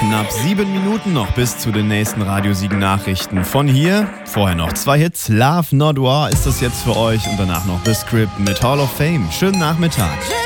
Knapp 7 Minuten noch bis zu den nächsten Radiosiegen-Nachrichten. Von hier, vorher noch 2 Hits. Love Not War ist das jetzt für euch und danach noch The Script mit Hall of Fame. Schönen Nachmittag.